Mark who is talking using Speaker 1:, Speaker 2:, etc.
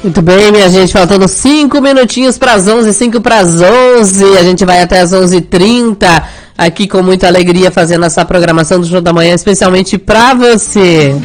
Speaker 1: Muito bem, minha gente, faltando 5 minutinhos para as 11, 5 para as 11, a gente vai até as 11h30, aqui com muita alegria fazendo essa programação do Show da Manhã, especialmente para você.